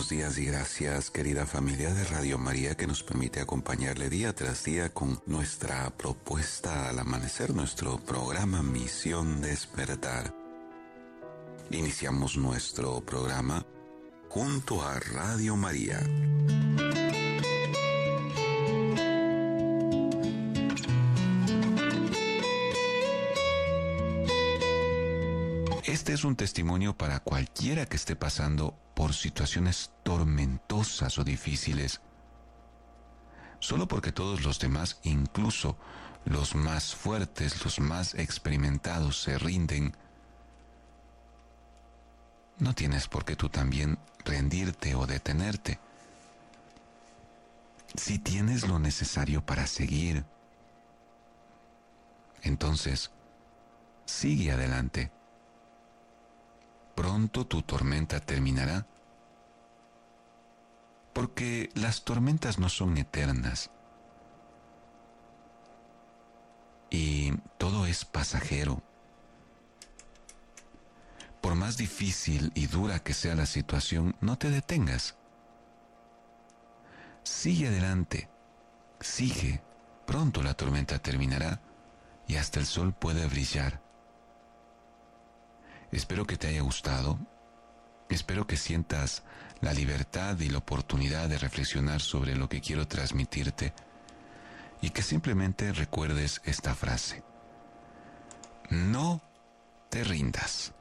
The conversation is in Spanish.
buenos días y gracias, querida familia de Radio María, que nos permite acompañarle día tras día con nuestra propuesta al amanecer, nuestro programa Misión Despertar. Iniciamos nuestro programa junto a Radio María. Este es un testimonio para cualquiera que esté pasando por situaciones tormentosas o difíciles. Solo porque todos los demás, incluso los más fuertes, los más experimentados, se rinden, no tienes por qué tú también rendirte o detenerte. Si tienes lo necesario para seguir, entonces sigue adelante. Pronto tu tormenta terminará, porque las tormentas no son eternas y todo es pasajero. Por más difícil y dura que sea la situación, no te detengas. Sigue adelante, sigue. Pronto la tormenta terminará y hasta el sol puede brillar. Espero que te haya gustado. Espero que sientas la libertad y la oportunidad de reflexionar sobre lo que quiero transmitirte y que simplemente recuerdes esta frase: no te rindas.